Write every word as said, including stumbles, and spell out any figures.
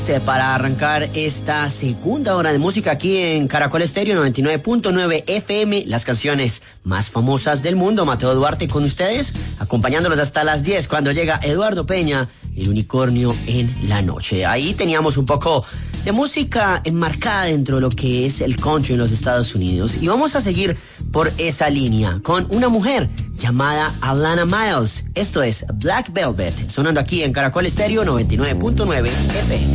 Para arrancar esta segunda hora de música aquí en Caracol Estéreo noventa y nueve punto nueve F M, las canciones más famosas del mundo. Mateo Duarte con ustedes, acompañándolos hasta las diez cuando llega Eduardo Peña, el unicornio en la noche. Ahí teníamos un poco de música enmarcada dentro de lo que es el country en los Estados Unidos. Y vamos a seguir por esa línea con una mujer llamada Alana Miles. Esto es Black Velvet, sonando aquí en Caracol Estéreo noventa y nueve punto nueve F M.